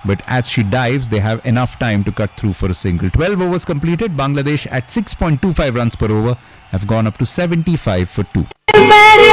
but as she dives, they have enough time to cut through for a single. 12 overs completed. Bangladesh at 6.25 runs per over have gone up to 75 for 2.